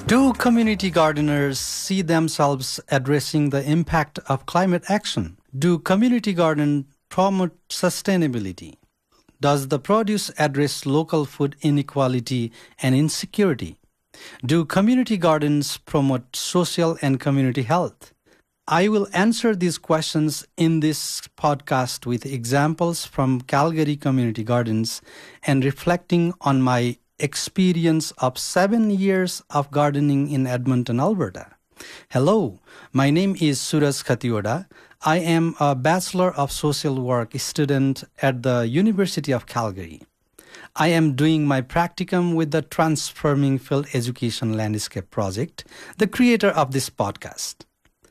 Do community gardeners see themselves addressing the impact of climate action? Do community gardens promote sustainability? Does the produce address local food inequality and insecurity? Do community gardens promote social and community health? I will answer these questions in this podcast with examples from Calgary Community Gardens and reflecting on my experience of 7 years of gardening in Edmonton, Alberta. Hello, my name is Suraj Khatioda. I am a Bachelor of Social Work student at the University of Calgary. I am doing my practicum with the Transforming Field Education Landscape Project, the creator of this podcast.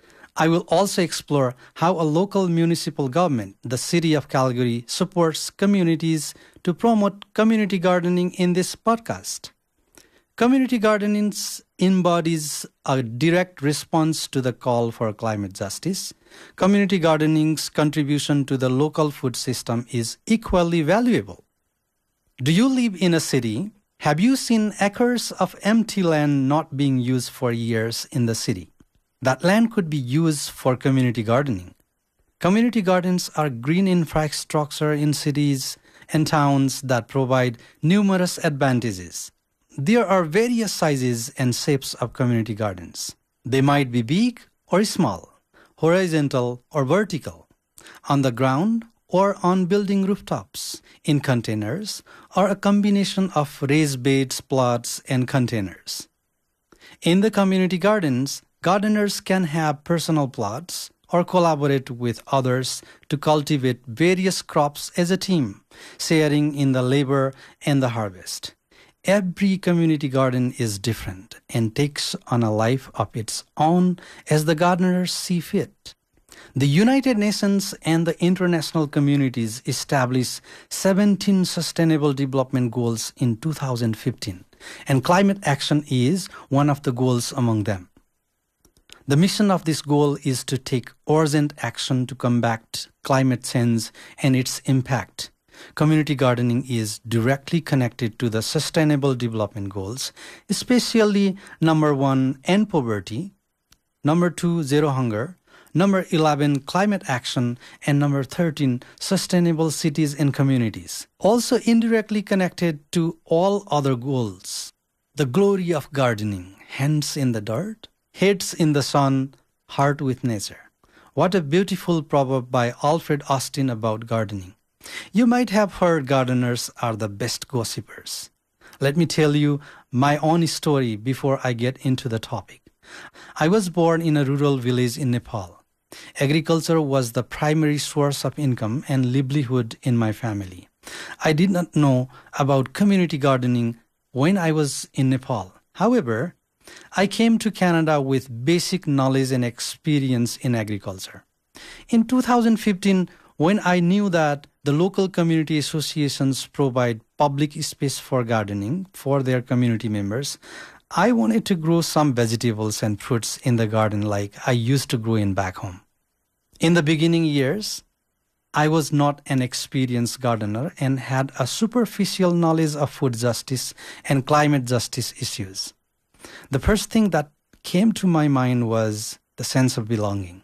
I will also explore how a local municipal government, the City of Calgary, supports communities to promote community gardening in this podcast. Community gardening embodies a direct response to the call for climate justice. Community gardening's contribution to the local food system is equally valuable. Do you live in a city? Have you seen acres of empty land not being used for years in the city? That land could be used for community gardening. Community gardens are green infrastructure in cities and towns that provide numerous advantages. There are various sizes and shapes of community gardens. They might be big or small, horizontal or vertical, on the ground or on building rooftops, in containers, or a combination of raised beds, plots, and containers. In the community gardens, gardeners can have personal plots or collaborate with others to cultivate various crops as a team, sharing in the labor and the harvest. Every community garden is different and takes on a life of its own as the gardeners see fit. The United Nations and the international communities established 17 Sustainable Development Goals in 2015, and climate action is one of the goals among them. The mission of this goal is to take urgent action to combat climate change and its impact. Community gardening is directly connected to the Sustainable Development Goals, especially number 1, end poverty, number 2, zero hunger, number 11, climate action, and number 13, sustainable cities and communities. Also indirectly connected to all other goals. The glory of gardening, hands in the dirt, heads in the sun, heart with nature. What a beautiful proverb by Alfred Austin about gardening. You might have heard gardeners are the best gossipers. Let me tell you my own story before I get into the topic. I was born in a rural village in Nepal. Agriculture was the primary source of income and livelihood in my family. I did not know about community gardening when I was in Nepal. However, I came to Canada with basic knowledge and experience in agriculture. In 2015, when I knew that the local community associations provide public space for gardening for their community members, I wanted to grow some vegetables and fruits in the garden like I used to grow in back home. In the beginning years, I was not an experienced gardener and had a superficial knowledge of food justice and climate justice issues. The first thing that came to my mind was the sense of belonging.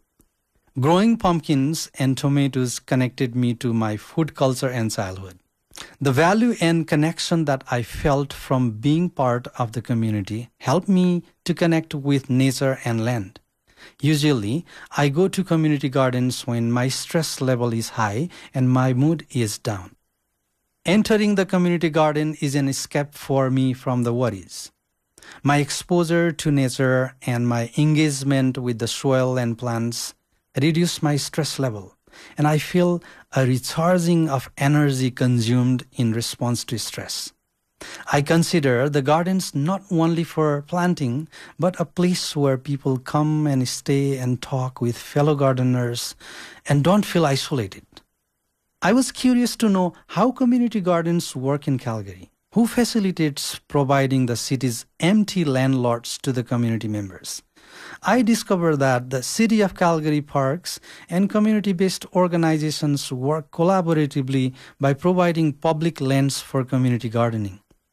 Growing pumpkins and tomatoes connected me to my food culture and childhood. The value and connection that I felt from being part of the community helped me to connect with nature and land. Usually, I go to community gardens when my stress level is high and my mood is down. Entering the community garden is an escape for me from the worries. My exposure to nature and my engagement with the soil and plants reduce my stress level, and I feel a recharging of energy consumed in response to stress. I consider the gardens not only for planting, but a place where people come and stay and talk with fellow gardeners and don't feel isolated. I was curious to know how community gardens work in Calgary. Who facilitates providing the city's empty landlots to the community members? I discovered that the City of Calgary parks and community-based organizations work collaboratively by providing public lands for community gardening.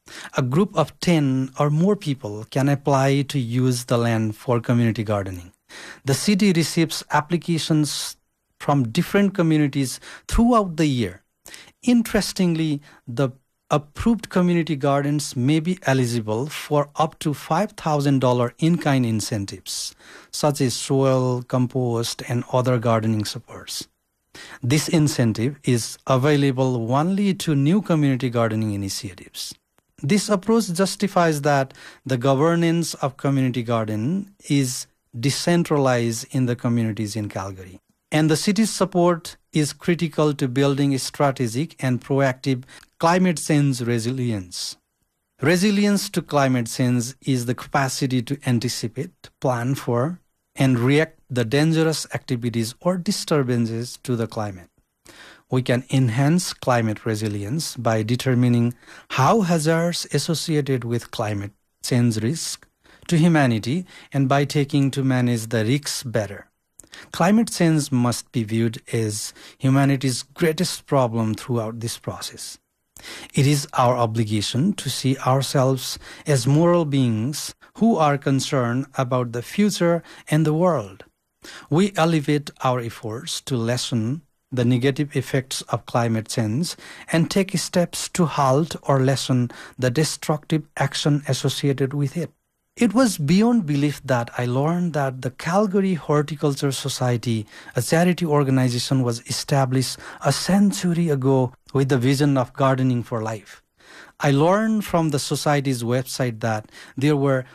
A group of 10 or more people can apply to use the land for community gardening. The city receives applications from different communities throughout the year. Interestingly, the approved community gardens may be eligible for up to $5,000 in-kind incentives, such as soil, compost, and other gardening supports. This incentive is available only to new community gardening initiatives. This approach justifies that the governance of community garden is decentralized in the communities in Calgary. And the city's support is critical to building a strategic and proactive climate change resilience. Resilience to climate change is the capacity to anticipate, plan for, and react the dangerous activities or disturbances to the climate. We can enhance climate resilience by determining how hazards associated with climate change risk to humanity and by taking to manage the risks better. Climate change must be viewed as humanity's greatest problem throughout this process. It is our obligation to see ourselves as moral beings who are concerned about the future and the world. We elevate our efforts to lessen the negative effects of climate change and take steps to halt or lessen the destructive action associated with it. It was beyond belief that I learned that the Calgary Horticulture Society, a charity organization, was established a century ago with the vision of gardening for life. I learned from the Society's website that there were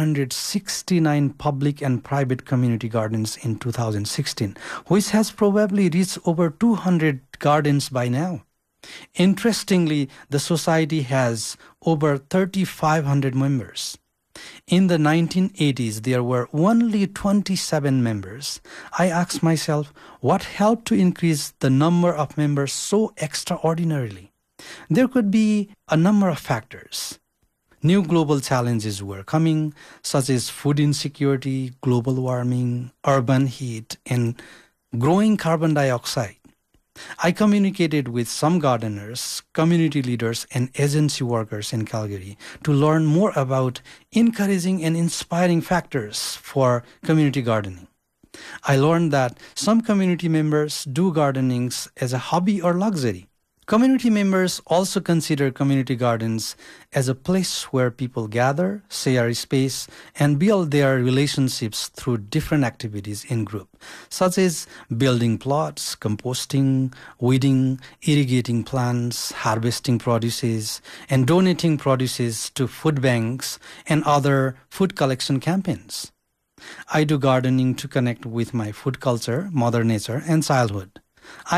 169 public and private community gardens in 2016, which has probably reached over 200 gardens by now. Interestingly, the Society has over 3,500 members. In the 1980s, there were only 27 members. I asked myself, what helped to increase the number of members so extraordinarily? There could be a number of factors. New global challenges were coming, such as food insecurity, global warming, urban heat, and growing carbon dioxide. I communicated with some gardeners, community leaders, and agency workers in Calgary to learn more about encouraging and inspiring factors for community gardening. I learned that some community members do gardening as a hobby or luxury. Community members also consider community gardens as a place where people gather, share space, and build their relationships through different activities in group, such as building plots, composting, weeding, irrigating plants, harvesting produces, and donating produces to food banks and other food collection campaigns. I do gardening to connect with my food culture, Mother Nature, and childhood.